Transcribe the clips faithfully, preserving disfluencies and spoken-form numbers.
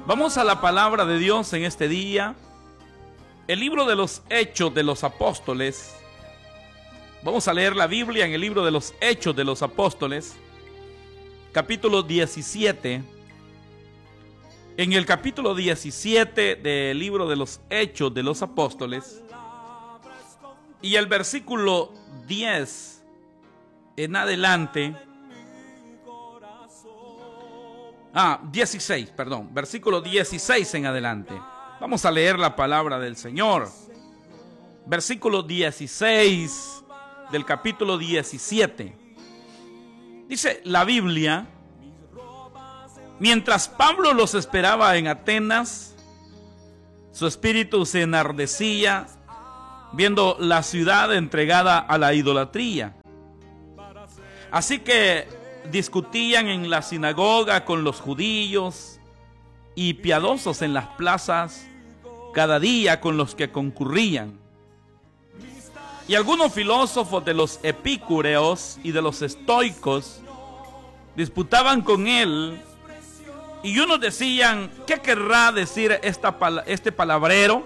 Vamos a la palabra de Dios en este día. El libro de los Hechos de los Apóstoles. Vamos a leer la Biblia en el libro de los Hechos de los Apóstoles, capítulo diecisiete. En el capítulo diecisiete del libro de los Hechos de los Apóstoles y el versículo diez en adelante. Ah, dieciséis, perdón, versículo dieciséis en adelante. Vamos a leer la palabra del Señor. Versículo dieciséis del capítulo diecisiete. Dice la Biblia: mientras Pablo los esperaba en Atenas, su espíritu se enardecía viendo la ciudad entregada a la idolatría. Así que discutían en la sinagoga con los judíos y piadosos en las plazas cada día con los que concurrían. Y algunos filósofos de los epicúreos y de los estoicos disputaban con él, y unos decían: ¿qué querrá decir esta, este palabrero?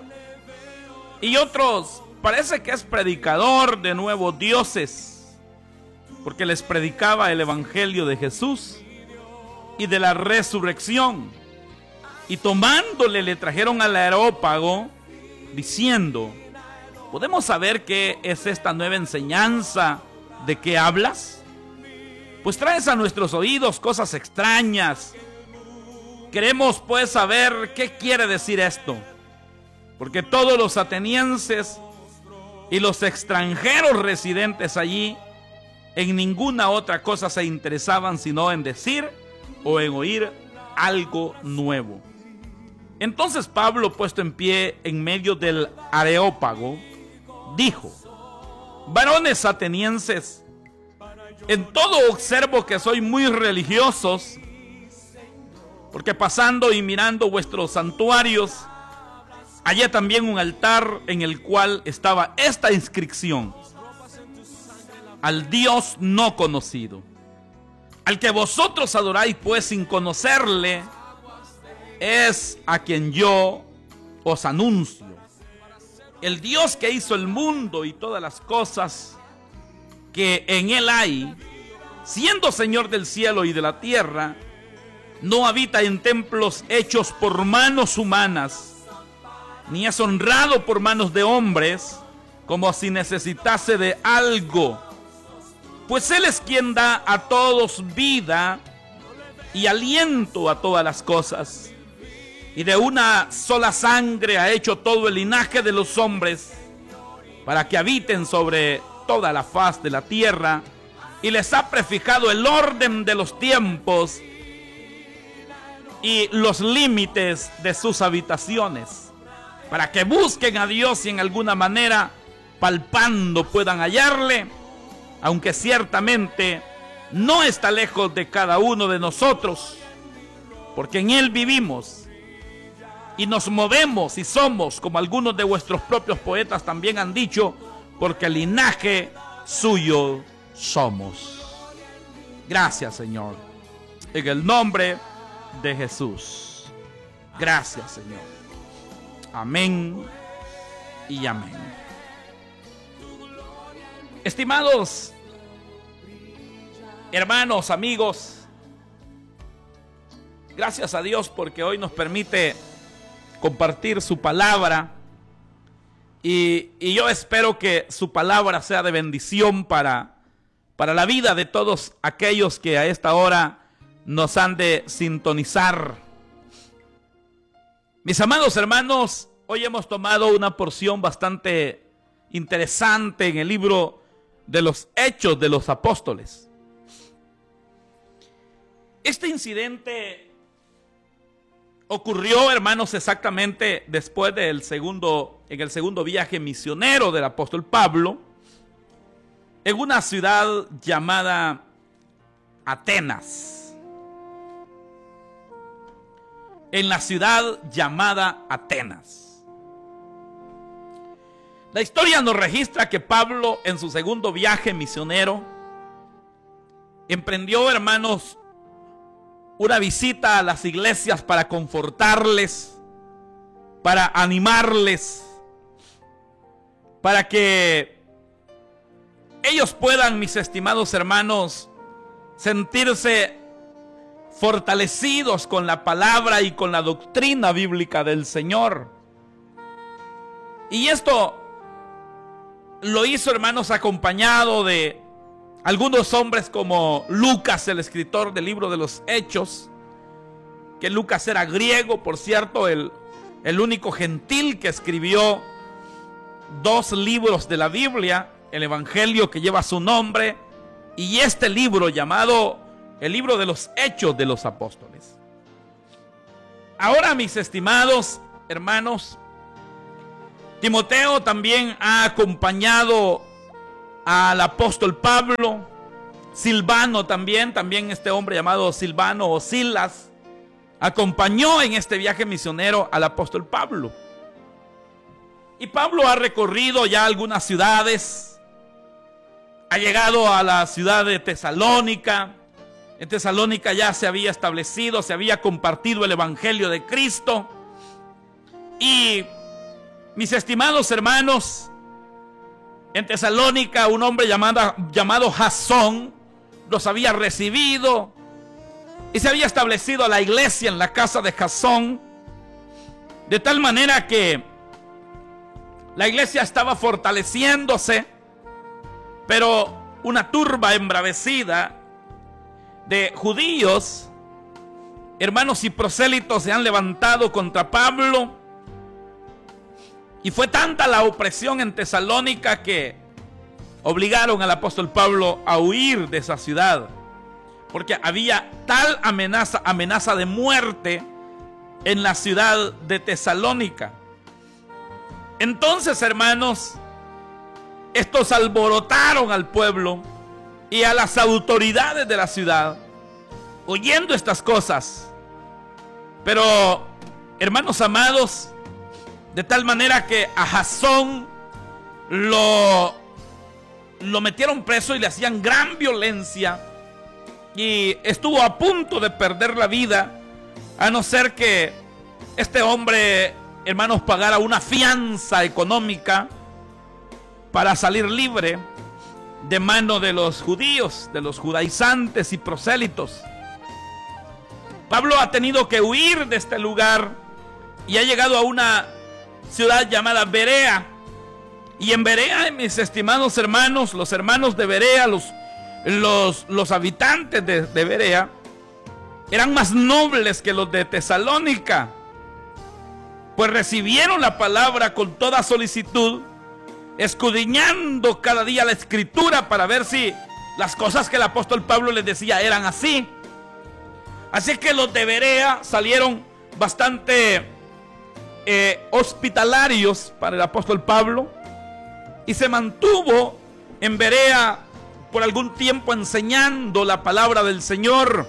Y otros: parece que es predicador de nuevos dioses, porque les predicaba el evangelio de Jesús y de la resurrección. Y tomándole le trajeron al Areópago, diciendo: ¿podemos saber qué es esta nueva enseñanza de que hablas? Pues traes a nuestros oídos cosas extrañas. Queremos pues saber qué quiere decir esto, porque todos los atenienses y los extranjeros residentes allí en ninguna otra cosa se interesaban sino en decir o en oír algo nuevo. Entonces Pablo, puesto en pie en medio del Areópago, dijo: varones atenienses, en todo observo que sois muy religiosos, porque pasando y mirando vuestros santuarios, hallé también un altar en el cual estaba esta inscripción: al Dios no conocido. Al que vosotros adoráis pues sin conocerle, es a quien yo os anuncio. El Dios que hizo el mundo y todas las cosas que en él hay, siendo Señor del cielo y de la tierra, no habita en templos hechos por manos humanas, ni es honrado por manos de hombres, como si necesitase de algo. Pues Él es quien da a todos vida y aliento a todas las cosas. Y de una sola sangre ha hecho todo el linaje de los hombres, para que habiten sobre toda la faz de la tierra. Y les ha prefijado el orden de los tiempos y los límites de sus habitaciones, para que busquen a Dios y en alguna manera, palpando, puedan hallarle, aunque ciertamente no está lejos de cada uno de nosotros, porque en Él vivimos y nos movemos y somos, como algunos de vuestros propios poetas también han dicho, porque linaje suyo somos. Gracias, Señor, en el nombre de Jesús. Gracias, Señor. Amén y amén. Estimados hermanos, amigos, gracias a Dios porque hoy nos permite compartir su palabra, y, y yo espero que su palabra sea de bendición para, para la vida de todos aquellos que a esta hora nos han de sintonizar. Mis amados hermanos, hoy hemos tomado una porción bastante interesante en el libro de los Hechos de los Apóstoles. Este incidente ocurrió, hermanos, exactamente después del segundo, en el segundo viaje misionero del apóstol Pablo, en una ciudad llamada Atenas. En la ciudad llamada Atenas. La historia nos registra que Pablo, en su segundo viaje misionero, emprendió, hermanos, una visita a las iglesias para confortarles, para animarles, para que ellos puedan, mis estimados hermanos, sentirse fortalecidos con la palabra y con la doctrina bíblica del Señor. Y esto lo hizo, hermanos, acompañado de algunos hombres como Lucas, el escritor del libro de los Hechos, que Lucas era griego, por cierto, el, el único gentil que escribió dos libros de la Biblia, el Evangelio que lleva su nombre y este libro llamado el libro de los Hechos de los Apóstoles. Ahora, mis estimados hermanos, Timoteo también ha acompañado al apóstol Pablo. Silvano también, también este hombre llamado Silvano o Silas, acompañó en este viaje misionero al apóstol Pablo. Y Pablo ha recorrido ya algunas ciudades, ha llegado a la ciudad de Tesalónica. En Tesalónica ya se había establecido, se había compartido el evangelio de Cristo. Y mis estimados hermanos, en Tesalónica un hombre llamado, llamado Jasón los había recibido y se había establecido la iglesia en la casa de Jasón, de tal manera que la iglesia estaba fortaleciéndose, pero una turba embravecida de judíos, hermanos y prosélitos, se han levantado contra Pablo. Y fue tanta la opresión en Tesalónica que obligaron al apóstol Pablo a huir de esa ciudad, porque había tal amenaza, amenaza de muerte en la ciudad de Tesalónica. Entonces, hermanos, estos alborotaron al pueblo y a las autoridades de la ciudad, oyendo estas cosas. Pero, hermanos amados, de tal manera que a Jasón lo, lo metieron preso y le hacían gran violencia. Y estuvo a punto de perder la vida, a no ser que este hombre, hermanos, pagara una fianza económica para salir libre de mano de los judíos, de los judaizantes y prosélitos. Pablo ha tenido que huir de este lugar y ha llegado a una ciudad llamada Berea. Y en Berea, mis estimados hermanos, los hermanos de Berea, los, los, los habitantes de, de Berea, eran más nobles que los de Tesalónica, pues recibieron la palabra con toda solicitud, escudriñando cada día la escritura para ver si las cosas que el apóstol Pablo les decía eran así. Así que los de Berea salieron bastante Eh, hospitalarios para el apóstol Pablo, y se mantuvo en Berea por algún tiempo enseñando la palabra del Señor.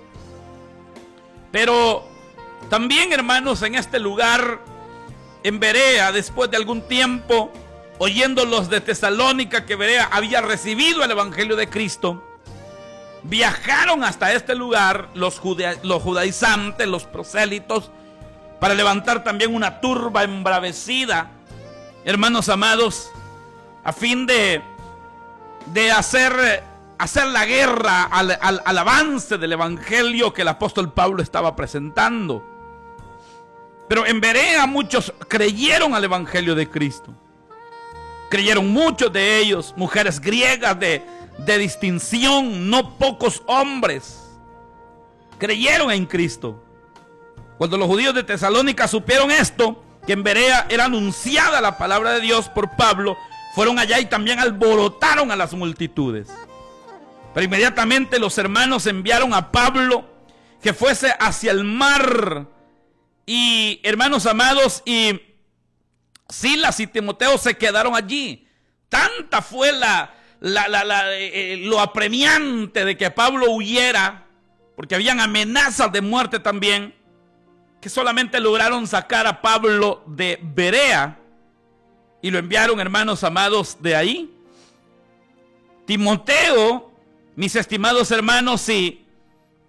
Pero también, hermanos, en este lugar, en Berea, después de algún tiempo, oyendo los de Tesalónica que Berea había recibido el evangelio de Cristo, viajaron hasta este lugar los, judea, los judaizantes, los prosélitos, para levantar también una turba embravecida, hermanos amados, a fin de, de hacer, hacer la guerra al, al, al avance del evangelio que el apóstol Pablo estaba presentando. Pero en Berea muchos creyeron al evangelio de Cristo. Creyeron muchos de ellos, mujeres griegas de, de distinción, no pocos hombres creyeron en Cristo. Cuando los judíos de Tesalónica supieron esto, que en Berea era anunciada la palabra de Dios por Pablo, fueron allá y también alborotaron a las multitudes. Pero inmediatamente los hermanos enviaron a Pablo que fuese hacia el mar. Y, hermanos amados, y Silas y Timoteo se quedaron allí. Tanta fue la, la, la, la eh, lo apremiante de que Pablo huyera, porque habían amenazas de muerte también, que solamente lograron sacar a Pablo de Berea y lo enviaron, hermanos amados, de ahí. Timoteo, mis estimados hermanos, y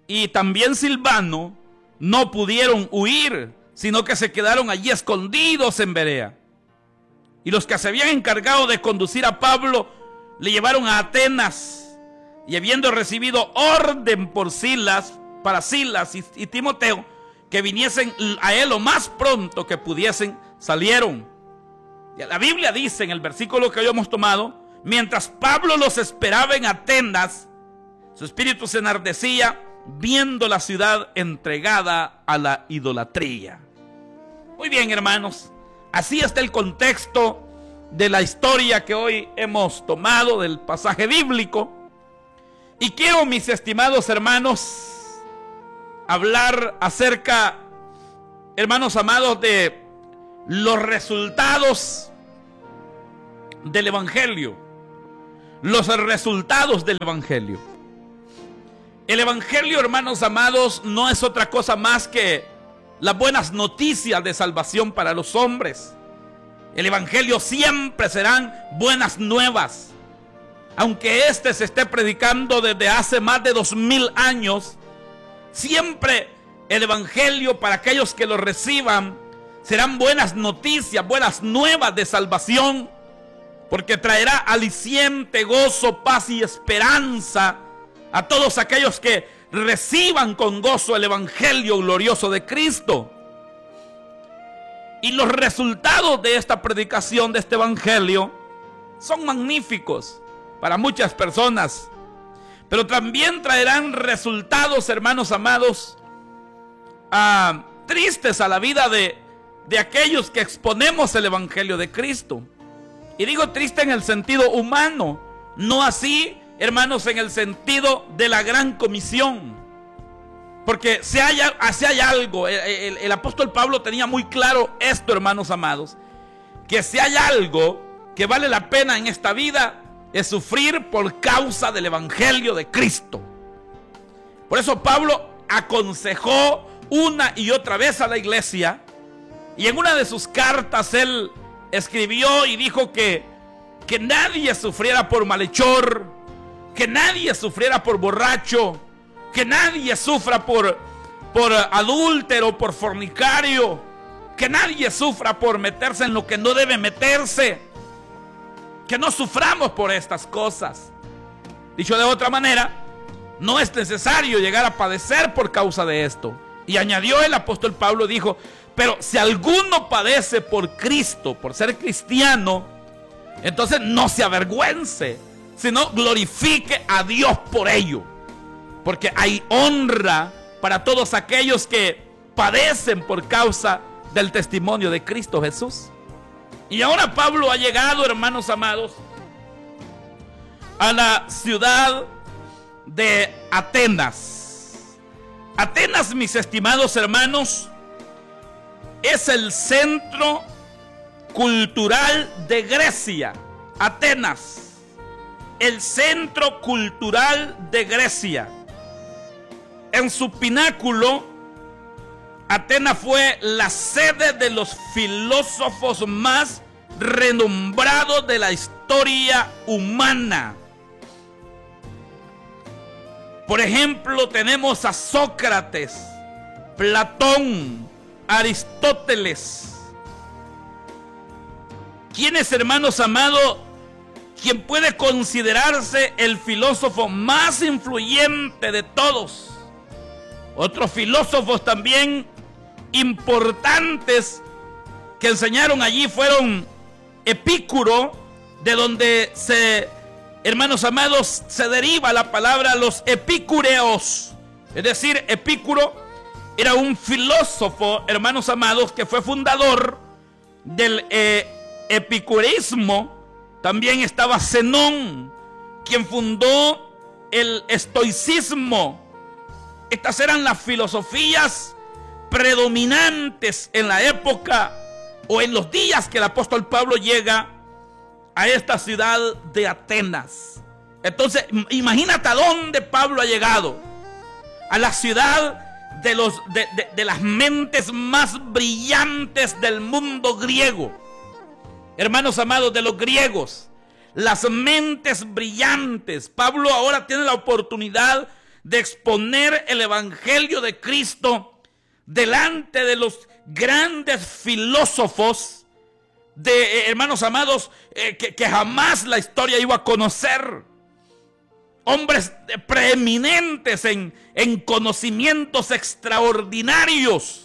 y también Silvano no pudieron huir, sino que se quedaron allí escondidos en Berea. Y los que se habían encargado de conducir a Pablo le llevaron a Atenas, y habiendo recibido orden por Silas, para Silas y, y Timoteo, que viniesen a él lo más pronto que pudiesen, salieron. Y la Biblia dice en el versículo que hoy hemos tomado: mientras Pablo los esperaba en Atenas, su espíritu se enardecía viendo la ciudad entregada a la idolatría. Muy bien, hermanos, así está el contexto de la historia que hoy hemos tomado del pasaje bíblico. Y quiero, mis estimados hermanos, hablar acerca, hermanos amados, de los resultados del Evangelio. Los resultados del Evangelio. El Evangelio, hermanos amados, no es otra cosa más que las buenas noticias de salvación para los hombres. El Evangelio siempre serán buenas nuevas. Aunque este se esté predicando desde hace más de dos mil años, siempre el Evangelio, para aquellos que lo reciban, serán buenas noticias, buenas nuevas de salvación, porque traerá aliciente, gozo, paz y esperanza a todos aquellos que reciban con gozo el Evangelio glorioso de Cristo. Y los resultados de esta predicación, de este Evangelio, son magníficos para muchas personas, pero también traerán resultados, hermanos amados, uh, tristes a la vida de, de aquellos que exponemos el Evangelio de Cristo. Y digo triste en el sentido humano, no así, hermanos, en el sentido de la gran comisión. Porque si hay, si hay algo, el, el, el apóstol Pablo tenía muy claro esto, hermanos amados, que si hay algo que vale la pena en esta vida, es sufrir por causa del Evangelio de Cristo. Por eso Pablo aconsejó una y otra vez a la iglesia, y en una de sus cartas él escribió y dijo que, que nadie sufriera por malhechor, que nadie sufriera por borracho, que nadie sufra por, por adúltero, por fornicario, que nadie sufra por meterse en lo que no debe meterse, que no suframos por estas cosas. Dicho de otra manera, no es necesario llegar a padecer por causa de esto. Y añadió el apóstol Pablo, dijo: pero si alguno padece por Cristo, por ser cristiano, entonces no se avergüence, sino glorifique a Dios por ello. Porque hay honra para todos aquellos que padecen por causa del testimonio de Cristo Jesús. Y ahora Pablo ha llegado, hermanos amados, a la ciudad de Atenas. Atenas, mis estimados hermanos, es el centro cultural de Grecia. Atenas, el centro cultural de Grecia. En su pináculo, Atenas fue la sede de los filósofos más renombrados de la historia humana. Por ejemplo, tenemos a Sócrates, Platón, Aristóteles. ¿Quién es, hermanos amados, quien puede considerarse el filósofo más influyente de todos? Otros filósofos también importantes que enseñaron allí fueron Epicuro, de donde se, hermanos amados, se deriva la palabra los epicúreos. Es decir, Epicuro era un filósofo, hermanos amados, que fue fundador del eh, epicureísmo. También estaba Zenón, quien fundó el estoicismo. Estas eran las filosofías predominantes en la época o en los días que el apóstol Pablo llega a esta ciudad de Atenas. Entonces, imagínate a dónde Pablo ha llegado. A la ciudad de, los, de, de, de las mentes más brillantes del mundo griego. Hermanos amados, de los griegos, las mentes brillantes. Pablo ahora tiene la oportunidad de exponer el evangelio de Cristo delante de los grandes filósofos, de eh, hermanos amados, eh, que, que jamás la historia iba a conocer. Hombres preeminentes en, en conocimientos extraordinarios.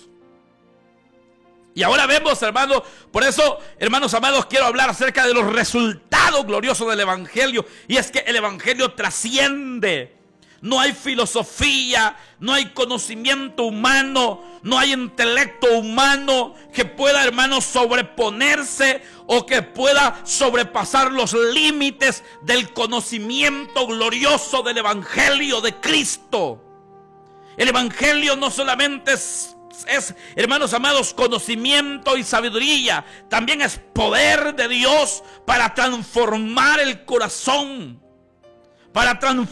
Y ahora vemos, hermanos, por eso, hermanos amados, quiero hablar acerca de los resultados gloriosos del evangelio. Y es que el evangelio trasciende. No hay filosofía, no hay conocimiento humano, no hay intelecto humano que pueda, hermanos, sobreponerse o que pueda sobrepasar los límites del conocimiento glorioso del evangelio de Cristo. El evangelio no solamente es, es, hermanos amados, conocimiento y sabiduría, también es poder de Dios para transformar el corazón, para transformar